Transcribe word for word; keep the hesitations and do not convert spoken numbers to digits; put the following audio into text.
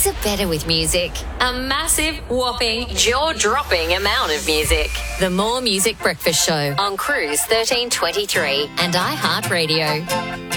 are better with music. A massive, whopping, jaw-dropping amount of music. The More Music Breakfast Show on Cruise thirteen twenty-three and iHeartRadio.